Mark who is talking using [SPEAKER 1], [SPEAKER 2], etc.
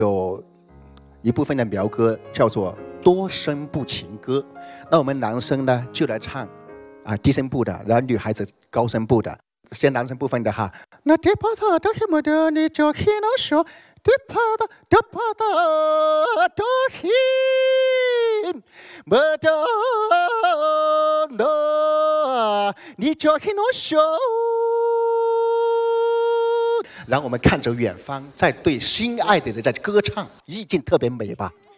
[SPEAKER 1] 有一部分的苗歌叫做多声部情歌，那我们男生呢就来唱低声部的，然后女孩子高声部的。先男生部分的哈。那迪帕塔的黑么的你就黑那说，迪帕塔的黑么的那你就黑那说。然后我们看着远方，在对心爱的人在歌唱，意境特别美吧。